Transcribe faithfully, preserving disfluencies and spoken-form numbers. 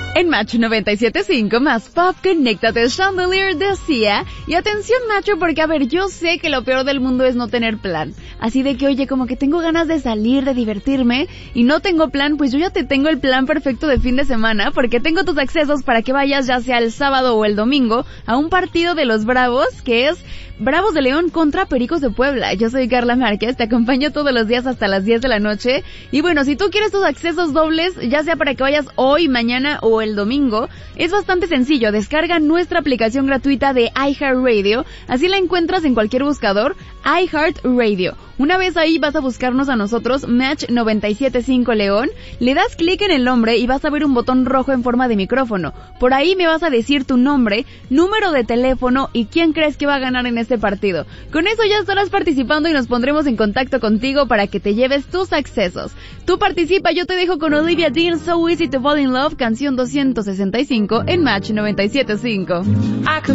En Match noventa y siete punto cinco, más pop, conéctate, Chandelier decía. Y atención, macho, porque a ver, yo sé que lo peor del mundo es no tener plan. Así de que, oye, como que tengo ganas de salir, de divertirme, y no tengo plan, pues yo ya te tengo el plan perfecto de fin de semana, porque tengo tus accesos para que vayas ya sea el sábado o el domingo a un partido de los Bravos, que es Bravos de León contra Pericos de Puebla. Yo soy Carla Márquez, te acompaño todos los días hasta las diez de la noche. Y bueno, si tú quieres tus accesos dobles, ya sea para que vayas hoy, mañana o el domingo, es bastante sencillo. Descarga nuestra aplicación gratuita de iHeartRadio, así la encuentras en cualquier buscador, iHeartRadio. Una vez ahí vas a buscarnos a nosotros, Match noventa y siete punto cinco León, le das clic en el nombre y vas a ver un botón rojo en forma de micrófono. Por ahí me vas a decir tu nombre, número de teléfono y quién crees que va a ganar en este partido. Con eso ya estarás participando y nos pondremos en contacto contigo para que te lleves tus accesos. Tú participa, yo te dejo con Olivia Dean, So Easy to Fall in Love, canción doscientos sesenta y cinco en Match noventa y siete punto cinco.